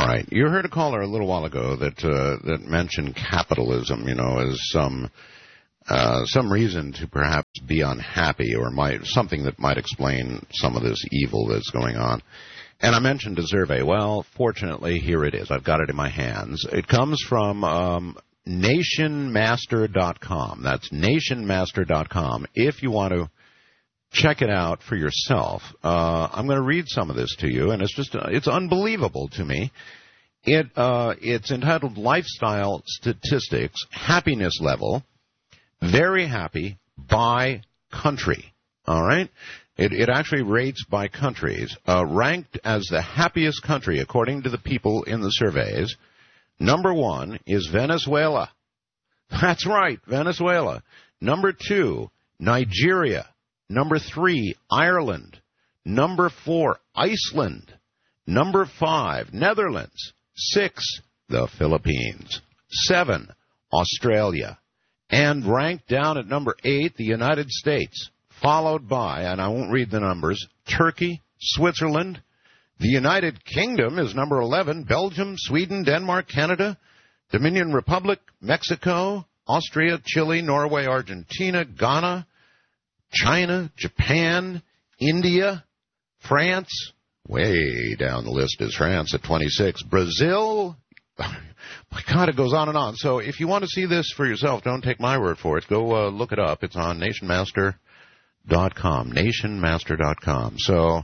All right. You heard a caller a little while ago that mentioned capitalism, as some reason to perhaps be unhappy or something that might explain some of this evil that's going on. And I mentioned a survey. Well, fortunately, here it is. I've got it in my hands. It comes from nationmaster.com. That's nationmaster.com. If you want to check it out for yourself, I'm going to read some of this to you, and it's unbelievable to me. It's entitled Lifestyle Statistics, Happiness Level, Very Happy by Country. All right? It actually rates by countries. Ranked as the happiest country according to the people in the surveys. Number 1 is Venezuela. That's right, Venezuela. Number 2, Nigeria. Number 3, Ireland. Number 4, Iceland. Number 5, Netherlands. 6, the Philippines. 7, Australia. And ranked down at number 8, the United States. Followed by, and I won't read the numbers, Turkey, Switzerland. The United Kingdom is number 11, Belgium, Sweden, Denmark, Canada, Dominion Republic, Mexico, Austria, Chile, Norway, Argentina, Ghana, China, Japan, India, France. Way down the list is France at 26. Brazil. My God, it goes on and on. So if you want to see this for yourself, don't take my word for it. Go look it up. It's on nationmaster.com. So,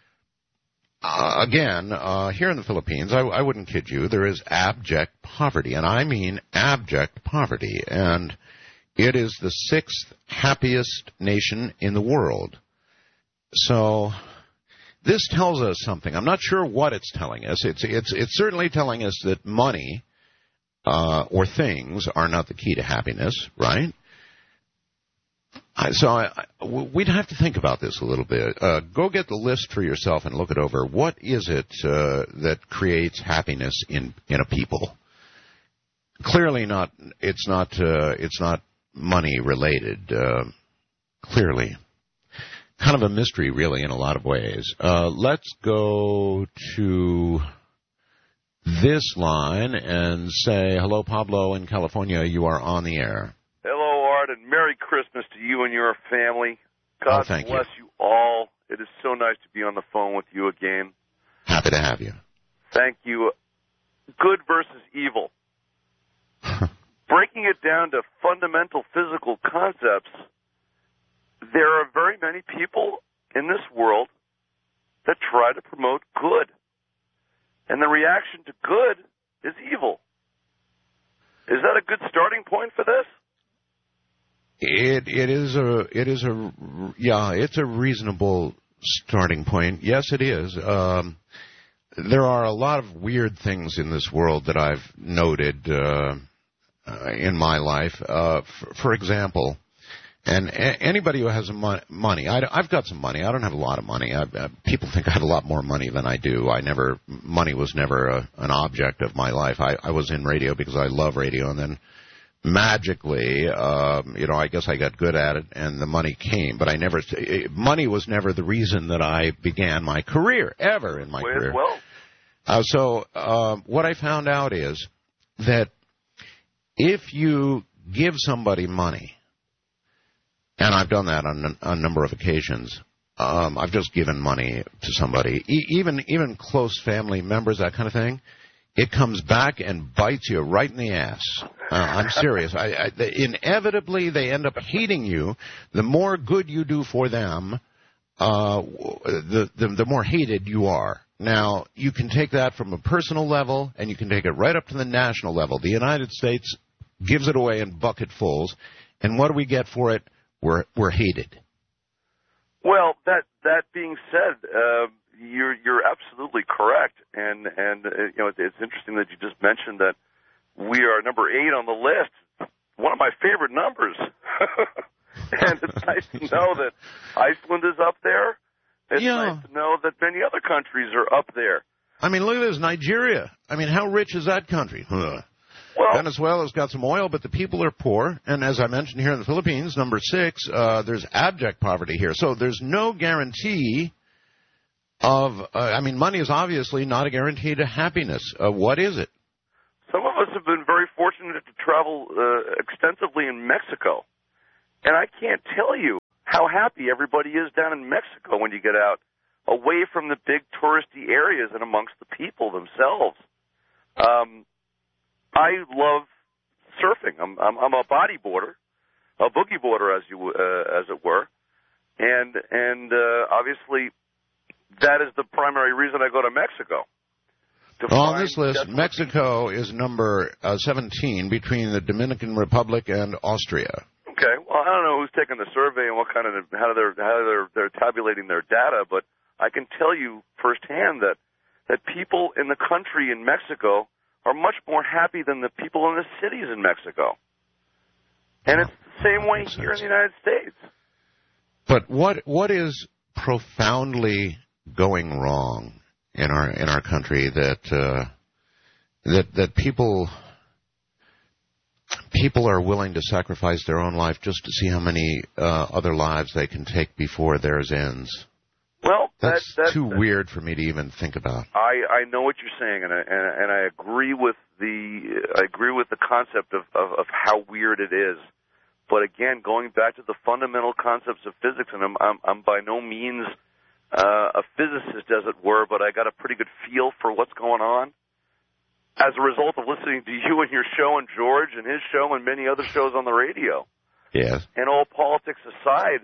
again, here in the Philippines, I wouldn't kid you, there is abject poverty, and I mean abject poverty, and it is the 6th happiest nation in the world. So this tells us something. I'm not sure what it's telling us. It's certainly telling us that money or things are not the key to happiness, right? So we'd have to think about this a little bit. Go get the list for yourself and look it over. What is it that creates happiness in a people? Clearly not. It's not money related. Clearly, kind of a mystery, really, in a lot of ways. Let's go to this line and say hello, Pablo in California. You are on the air. Hello, Art, and Merry Christmas to you and your family. God bless you all. It is so nice to be on the phone with you again. Happy to have you. Thank you. Good versus evil. Breaking it down to fundamental physical concepts, there are very many people in this world that try to promote good. And the reaction to good is evil. Is that a good starting point for this? It's a reasonable starting point. Yes, it is. There are a lot of weird things in this world that I've noted in my life. For example, and anybody who has money, I've got some money. I don't have a lot of money. People think I have a lot more money than I do. Money was never an object of my life. I was in radio because I love radio, and then magically, I guess I got good at it, and the money came. But money was never the reason that I began my career, ever in my career. So what I found out is that if you give somebody money, and I've done that on a number of occasions, I've just given money to somebody, even close family members, that kind of thing, it comes back and bites you right in the ass. I'm serious. Inevitably, they end up hating you. The more good you do for them, the more hated you are. Now, you can take that from a personal level, and you can take it right up to the national level. The United States gives it away in bucketfuls, and what do we get for it? We're hated. Well, that being said, you're absolutely correct, and it's interesting that you just mentioned that we are number 8 on the list. One of my favorite numbers, and it's nice to know that Iceland is up there. It's nice to know that many other countries are up there. I mean, look at this, Nigeria. I mean, how rich is that country? Well, Venezuela's got some oil, but the people are poor. And as I mentioned here in the Philippines, number 6, there's abject poverty here. So there's no guarantee money is obviously not a guarantee to happiness. What is it? Some of us have been very fortunate to travel extensively in Mexico. And I can't tell you how happy everybody is down in Mexico when you get out, away from the big touristy areas and amongst the people themselves. I love surfing. I'm a bodyboarder, a boogie boarder, as it were, and obviously that is the primary reason I go to Mexico. On this list, Mexico is number 17 between the Dominican Republic and Austria. Okay, well, I don't know who's taking the survey and what kind of how they're tabulating their data, but I can tell you firsthand that people in the country in Mexico are much more happy than the people in the cities in Mexico. And it's the same way here in the United States. But what is profoundly going wrong in our country that people are willing to sacrifice their own life just to see how many other lives they can take before theirs ends? Well, that's too weird for me to even think about. I know what you're saying, and I agree with the concept of how weird it is. But again, going back to the fundamental concepts of physics, and I'm by no means a physicist, as it were, but I got a pretty good feel for what's going on as a result of listening to you and your show and George and his show and many other shows on the radio. Yes. And all politics aside,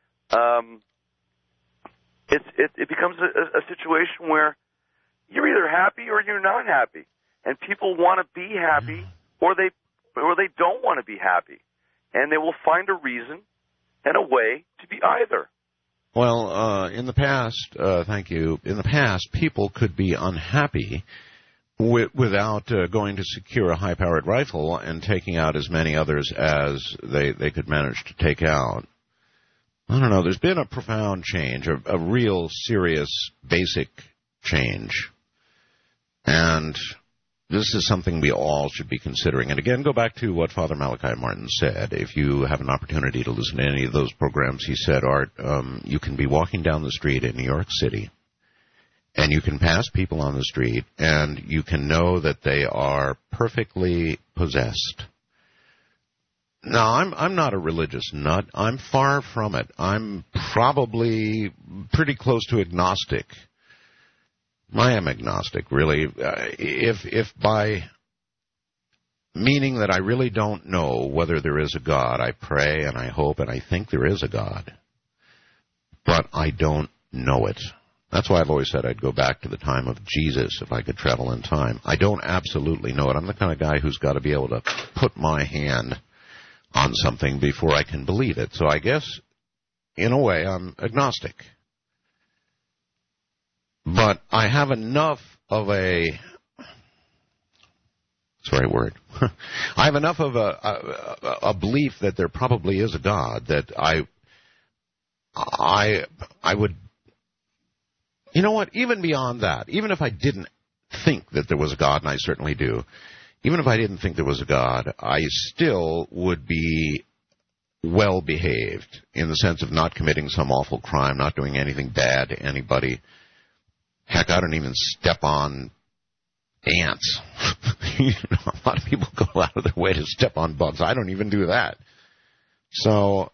it becomes a situation where you're either happy or you're not happy, and people want to be happy or they don't want to be happy, and they will find a reason and a way to be either. Well, in the past, thank you. In the past, people could be unhappy without going to secure a high-powered rifle and taking out as many others as they could manage to take out. I don't know. There's been a profound change, a real serious basic change. And this is something we all should be considering. And again, go back to what Father Malachi Martin said. If you have an opportunity to listen to any of those programs, he said, Art, you can be walking down the street in New York City, and you can pass people on the street, and you can know that they are perfectly possessed. Now, I'm not a religious nut. I'm far from it. I'm probably pretty close to agnostic. I am agnostic, really. If by meaning that I really don't know whether there is a God, I pray and I hope and I think there is a God, but I don't know it. That's why I've always said I'd go back to the time of Jesus if I could travel in time. I don't absolutely know it. I'm the kind of guy who's got to be able to put my hand on something before I can believe it. So I guess, in a way, I'm agnostic. But I have enough of a... Sorry, word. I have enough of a belief that there probably is a God that I would... You know what? Even beyond that, even if I didn't think that there was a God, and I certainly do, even if I didn't think there was a God, I still would be well behaved in the sense of not committing some awful crime, not doing anything bad to anybody. Heck, I don't even step on ants. A lot of people go out of their way to step on bugs. I don't even do that. So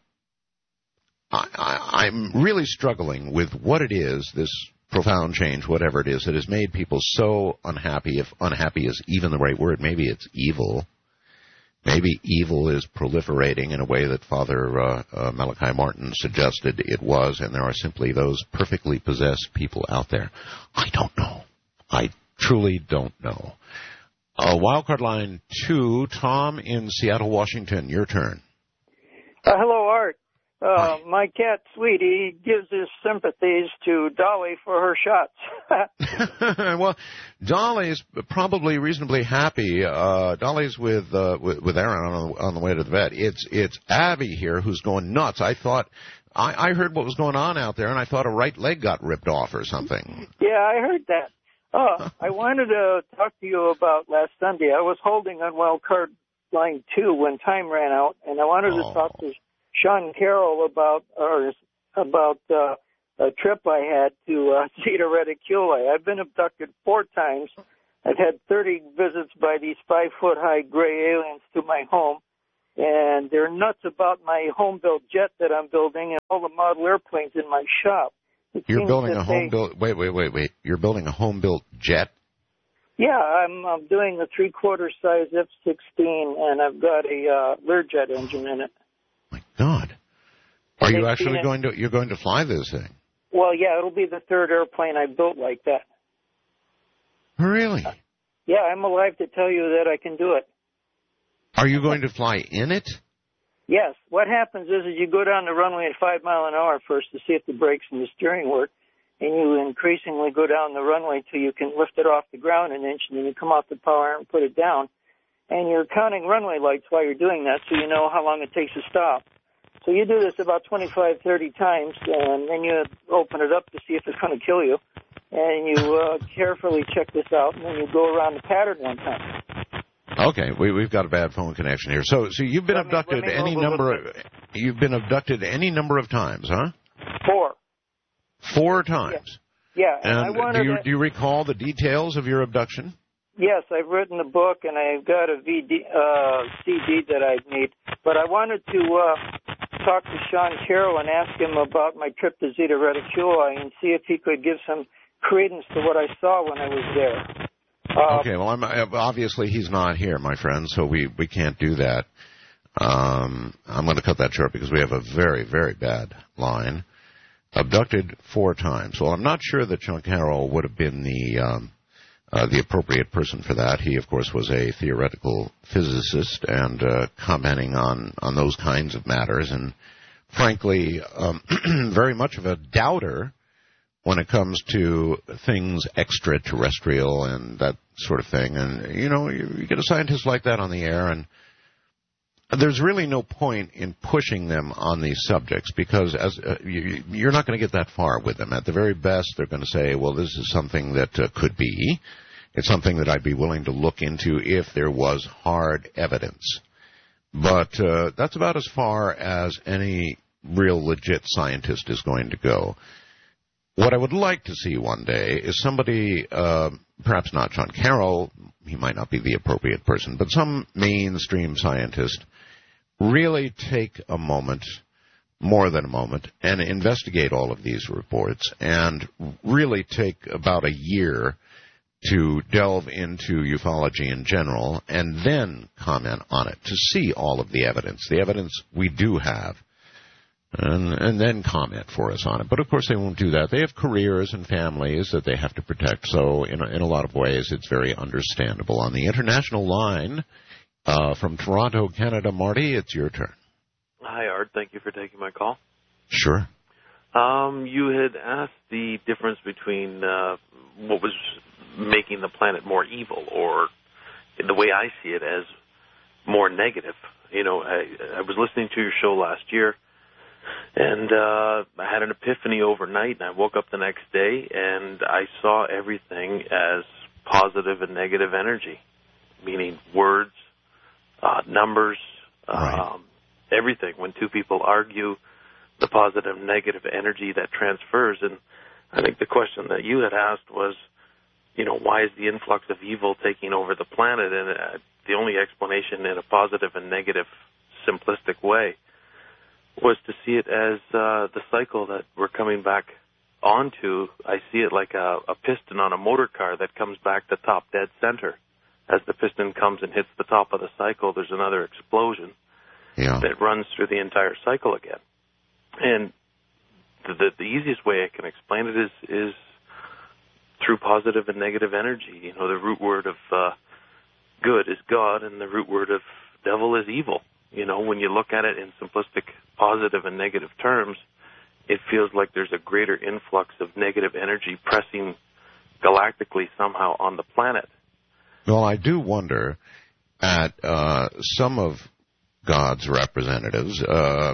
I'm really struggling with what it is, this profound change, whatever it is, that has made people so unhappy. If unhappy is even the right word, maybe it's evil. Maybe evil is proliferating in a way that Father Malachi Martin suggested it was, and there are simply those perfectly possessed people out there. I don't know. I truly don't know. Wildcard line 2, Tom in Seattle, Washington. Your turn. Hello, Art. My cat, Sweetie, gives his sympathies to Dolly for her shots. Well, Dolly's probably reasonably happy. Dolly's with Aaron on the way to the vet. It's Abby here who's going nuts. I thought I heard what was going on out there, and I thought a right leg got ripped off or something. Yeah, I heard that. I wanted to talk to you about last Sunday. I was holding on Wildcard line 2 when time ran out, and I wanted to talk to Sean Carroll about trip I had to Zeta Reticuli. I've been abducted 4 times. I've had 30 visits by these 5-foot-high gray aliens to my home, and they're nuts about my home-built jet that I'm building and all the model airplanes in my shop. You're building a home-built... Wait. You're building a home-built jet? Yeah, I'm doing a 3/4 size F-16, and I've got a Learjet engine in it. My God. Are you actually you're going to fly this thing? Well, yeah, it'll be the 3rd airplane I built like that. Really? Yeah, I'm alive to tell you that I can do it. Are you going to fly in it? Yes. What happens is you go down the runway at 5 miles an hour first to see if the brakes and the steering work, and you increasingly go down the runway till you can lift it off the ground an inch, and then you come off the power and put it down. And you're counting runway lights while you're doing that so you know how long it takes to stop. So you do this about 25, 30 times, and then you open it up to see if it's going to kill you. And you carefully check this out, and then you go around the pattern one time. Okay, we've got a bad phone connection here. So you've been abducted You've been abducted any number of times, huh? 4. 4 times. Yeah. And do you recall the details of your abduction? Yes, I've written a book, and I've got a CD that I need. But I wanted to talk to Sean Carroll and ask him about my trip to Zeta Reticuli and see if he could give some credence to what I saw when I was there. Okay, well, obviously he's not here, my friend, so we can't do that. I'm going to cut that short because we have a very, very bad line. Abducted 4 times. Well, I'm not sure that Sean Carroll would have been the appropriate person for that. He, of course, was a theoretical physicist and commenting on those kinds of matters, and frankly, very much of a doubter when it comes to things extraterrestrial and that sort of thing. And, you get a scientist like that on the air, and there's really no point in pushing them on these subjects because you're not going to get that far with them. At the very best, they're going to say, well, this is something that could be. It's something that I'd be willing to look into if there was hard evidence. But that's about as far as any real legit scientist is going to go. What I would like to see one day is somebody, perhaps not Sean Carroll, he might not be the appropriate person, but some mainstream scientist really take a moment, more than a moment, and investigate all of these reports and really take about a year to delve into ufology in general and then comment on it, to see all of the evidence we do have, and then comment for us on it. But, of course, they won't do that. They have careers and families that they have to protect, so in a lot of ways it's very understandable. On the international line from Toronto, Canada, Marty, it's your turn. Hi, Art. Thank you for taking my call. Sure. You had asked the difference between what was making the planet more evil, or in the way I see it, as more negative. I was listening to your show last year, and I had an epiphany overnight, and I woke up the next day, and I saw everything as positive and negative energy, meaning words, numbers, right. Everything. When 2 people argue, the positive and negative energy that transfers. And I think the question that you had asked was, why is the influx of evil taking over the planet? And the only explanation in a positive and negative simplistic way was to see it as the cycle that we're coming back onto. I see it like a piston on a motor car that comes back to top dead center. As the piston comes and hits the top of the cycle, there's another explosion that runs through the entire cycle again. And the easiest way I can explain it is through positive and negative energy. The root word of good is God, and the root word of devil is evil. When you look at it in simplistic positive and negative terms, it feels like there's a greater influx of negative energy pressing galactically somehow on the planet. Well, I do wonder at some of God's representatives, those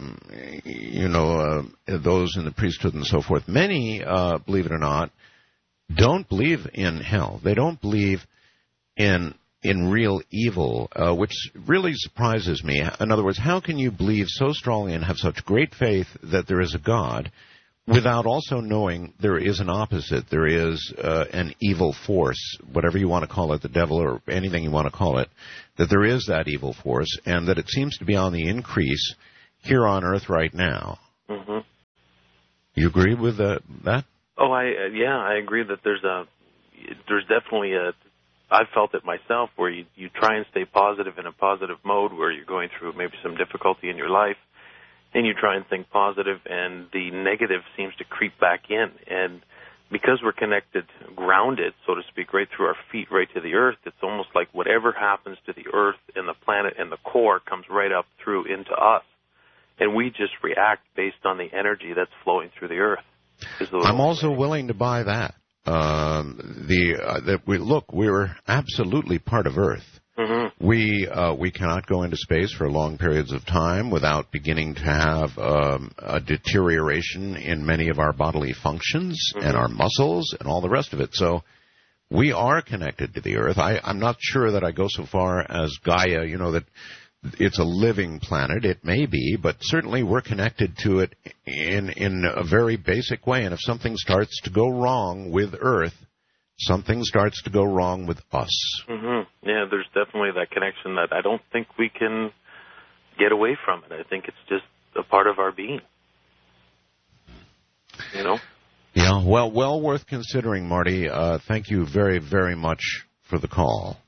in the priesthood and so forth. Many, believe it or not, don't believe in hell. They don't believe in real evil, which really surprises me. In other words, how can you believe so strongly and have such great faith that there is a God without also knowing there is an opposite. There is an evil force, whatever you want to call it, the devil or anything you want to call it, that there is that evil force and that it seems to be on the increase here on Earth right now. Mm-hmm. You agree with that? Oh, I agree that there's definitely I've felt it myself where you try and stay positive in a positive mode where you're going through maybe some difficulty in your life, and you try and think positive, and the negative seems to creep back in. And because we're connected, grounded, so to speak, right through our feet, right to the earth, it's almost like whatever happens to the earth and the planet and the core comes right up through into us. And we just react based on the energy that's flowing through the earth. I'm also willing to buy that. We're absolutely part of Earth. Mm-hmm. We cannot go into space for long periods of time without beginning to have a deterioration in many of our bodily functions and our muscles and all the rest of it. So we are connected to the Earth. I'm not sure that I go so far as Gaia, that it's a living planet. It may be, but certainly we're connected to it in a very basic way. And if something starts to go wrong with Earth, something starts to go wrong with us. Mm-hmm. Yeah, there's definitely that connection that I don't think we can get away from it. I think it's just a part of our being. Yeah, well worth considering, Marty. Thank you very, very much for the call.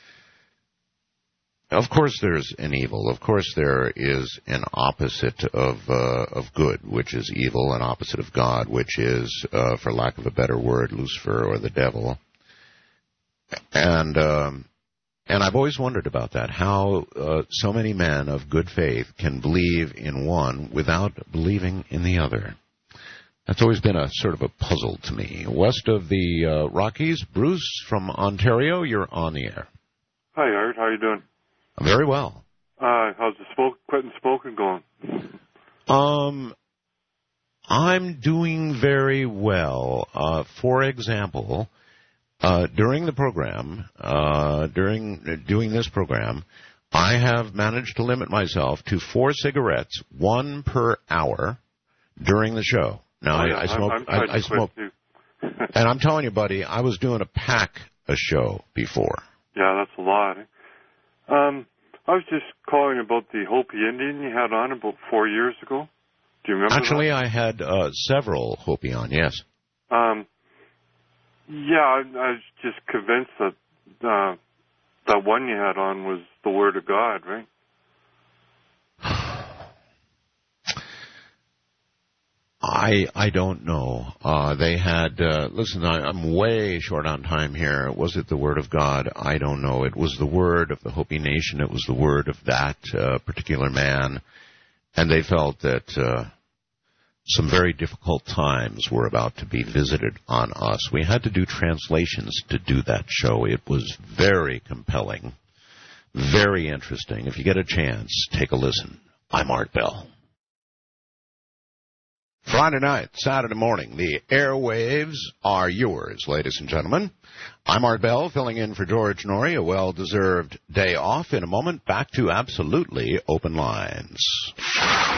Of course there's an evil. Of course there is an opposite of good, which is evil, an opposite of God, which is, for lack of a better word, Lucifer or the devil. And I've always wondered about that, how so many men of good faith can believe in one without believing in the other. That's always been a sort of a puzzle to me. West of the Rockies, Bruce from Ontario, you're on the air. Hi, Art. How are you doing? Very well. How's the quitting smoking going? I'm doing very well. For example, during the program, during doing this program, I have managed to limit myself to 4 cigarettes, 1 per hour, during the show. Now, I smoke, and I'm telling you, buddy, I was doing a pack a show before. Yeah, that's a lot. I was just calling about the Hopi Indian you had on about 4 years ago. Do you remember Actually, that? I had several Hopi on, yes. Yeah, I was just convinced that that one you had on was the Word of God, right? I don't know. They had, listen, I'm way short on time here. Was it the Word of God? I don't know. It was the word of the Hopi Nation. It was the word of that particular man. And they felt that some very difficult times were about to be visited on us. We had to do translations to do that show. It was very compelling, very interesting. If you get a chance, take a listen. I'm Art Bell. Friday night, Saturday morning, the airwaves are yours, ladies and gentlemen. I'm Art Bell, filling in for George Norrie, a well-deserved day off. In a moment, back to absolutely open lines.